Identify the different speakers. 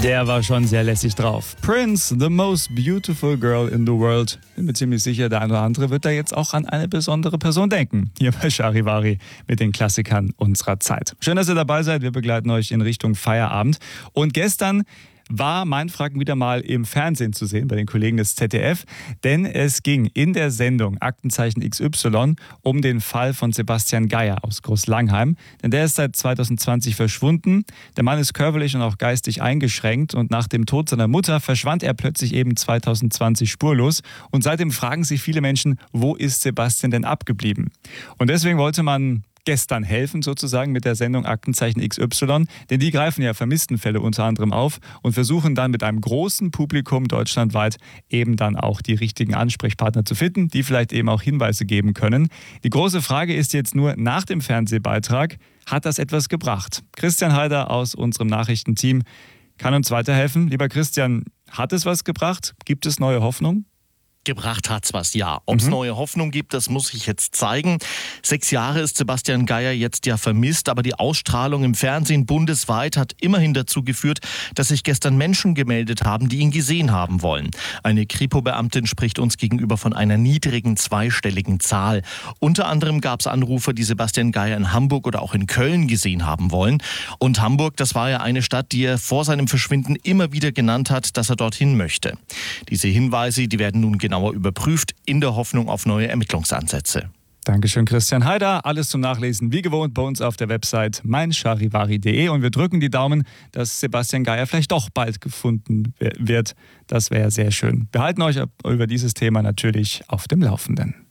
Speaker 1: Der war schon sehr lässig drauf. Prince, the most beautiful girl in the world. Bin mir ziemlich sicher, der eine oder andere wird da jetzt auch an eine besondere Person denken. Hier bei Charivari mit den Klassikern unserer Zeit. Schön, dass ihr dabei seid. Wir begleiten euch in Richtung Feierabend. Und gestern war Mein Franken wieder mal im Fernsehen zu sehen bei den Kollegen des ZDF, denn es ging in der Sendung Aktenzeichen XY um den Fall von Sebastian Geier aus Großlangheim, denn der ist seit 2020 verschwunden. Der Mann ist körperlich und auch geistig eingeschränkt und nach dem Tod seiner Mutter verschwand er plötzlich eben 2020 spurlos und seitdem fragen sich viele Menschen, wo ist Sebastian denn abgeblieben? Und deswegen wollte man gestern helfen sozusagen mit der Sendung Aktenzeichen XY, denn die greifen ja Vermisstenfälle unter anderem auf und versuchen dann mit einem großen Publikum deutschlandweit eben dann auch die richtigen Ansprechpartner zu finden, die vielleicht eben auch Hinweise geben können. Die große Frage ist jetzt nur nach dem Fernsehbeitrag, hat das etwas gebracht? Christian Heider aus unserem Nachrichtenteam kann uns weiterhelfen. Lieber Christian, hat es was gebracht? Gibt es neue Hoffnung?
Speaker 2: Gebracht hat's was, ja. Ob es neue Hoffnung gibt, das muss ich jetzt zeigen. 6 Jahre ist Sebastian Geier jetzt ja vermisst, aber die Ausstrahlung im Fernsehen bundesweit hat immerhin dazu geführt, dass sich gestern Menschen gemeldet haben, die ihn gesehen haben wollen. Eine Kripo-Beamtin spricht uns gegenüber von einer niedrigen zweistelligen Zahl. Unter anderem gab es Anrufer, die Sebastian Geier in Hamburg oder auch in Köln gesehen haben wollen. Und Hamburg, das war ja eine Stadt, die er vor seinem Verschwinden immer wieder genannt hat, dass er dorthin möchte. Diese Hinweise, die werden nun genauer überprüft, in der Hoffnung auf neue Ermittlungsansätze.
Speaker 1: Dankeschön, Christian Heider. Alles zum Nachlesen, wie gewohnt, bei uns auf der Website meincharivari.de. Und wir drücken die Daumen, dass Sebastian Geier vielleicht doch bald gefunden wird. Das wäre sehr schön. Wir halten euch über dieses Thema natürlich auf dem Laufenden.